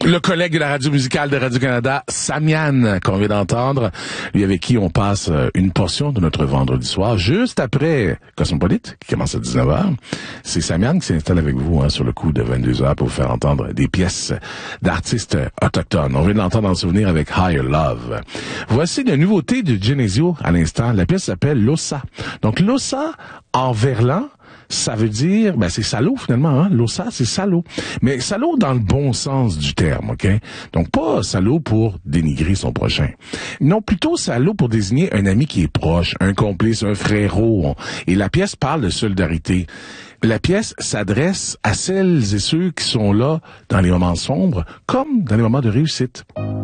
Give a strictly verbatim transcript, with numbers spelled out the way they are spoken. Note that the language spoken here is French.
Le collègue de la radio musicale de Radio-Canada, Samian, qu'on vient d'entendre, lui avec qui on passe une portion de notre vendredi soir, juste après Cosmopolite, qui commence à dix-neuf heures. C'est Samian qui s'installe avec vous hein, sur le coup de vingt-deux heures pour vous faire entendre des pièces d'artistes autochtones. On vient de l'entendre en souvenir avec Higher Love. Voici la nouveauté de Genesio à l'instant. La pièce s'appelle Lossa. Donc Lossa en verlan, ça veut dire, ben c'est salaud finalement, hein. Lossa, c'est salaud. Mais salaud dans le bon sens du terme, ok? Donc pas salaud pour dénigrer son prochain. Non, plutôt salaud pour désigner un ami qui est proche, un complice, un frérot. Et la pièce parle de solidarité. La pièce s'adresse à celles et ceux qui sont là dans les moments sombres, comme dans les moments de réussite.